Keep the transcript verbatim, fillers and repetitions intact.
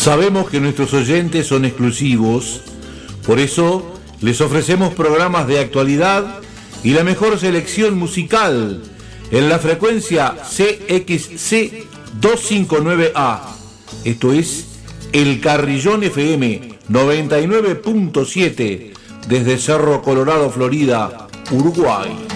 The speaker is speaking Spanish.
Sabemos que nuestros oyentes son exclusivos, por eso les ofrecemos programas de actualidad y la mejor selección musical en la frecuencia C X C doscientos cincuenta y nueve A. Esto es El Carrillón F M noventa y nueve punto siete desde Cerro Colorado, Florida, Uruguay.